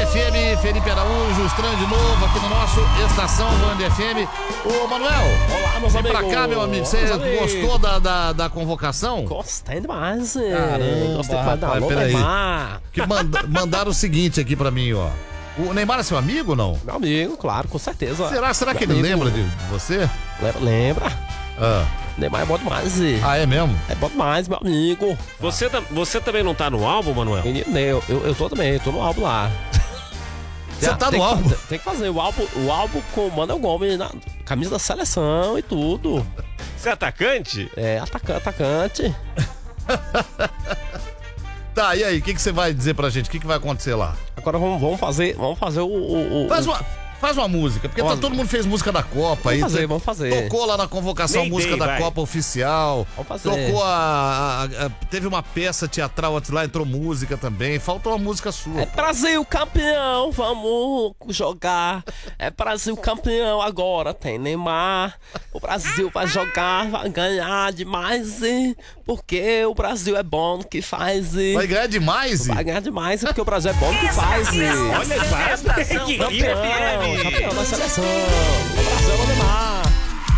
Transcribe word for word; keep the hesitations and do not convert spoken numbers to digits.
F M, Felipe Araújo, estranho de novo aqui no nosso Estação Band F M. Ô, Manuel, olá, meus vem amigos. pra cá, meu amigo. Você gostou da, da, da convocação? Gostei demais. Caramba, Gostei demais da rapaz, Alô, peraí. Neymar. Que manda, mandaram o seguinte aqui pra mim, ó. O Neymar é seu amigo ou não? Meu amigo, claro, com certeza. Será, será que Meu ele amigo. lembra de você? Lembra? lembra? Ah, Neymar é bom demais. ah é mesmo? É bom demais, meu amigo. Você, ta- você também não tá no álbum, Manuel? Menino, eu, eu, eu tô também, eu tô no álbum lá. Você Já, tá tem no que álbum? fazer- tem que fazer o álbum, o álbum com o Manuel Gomes, na camisa da seleção e tudo. Você é atacante? É, atacante, atacante. Tá, e aí, o que, que você vai dizer pra gente? O que, que vai acontecer lá? Agora vamos, vamos fazer, vamos fazer o... o, o Faz uma, faz uma música, porque Uma- tá, todo mundo fez música da Copa aí. Vamos fazer, tá- vamos fazer. Tocou lá na convocação Nem música tem, da vai. Copa oficial. Vamos fazer. Tocou a, a- a- Teve uma peça teatral lá, entrou música também. Faltou uma música sua. É Brasil campeão, vamos jogar. É Brasil campeão agora, tem Neymar. O Brasil vai jogar, vai ganhar demais, hein? Porque o Brasil é bom no que faz. hein? Vai ganhar demais? Vai ganhar demais, porque o Brasil é bom no que faz. hein? Olha, parabéns, que Campeão, campeão da seleção. O Brasil é o Neymar.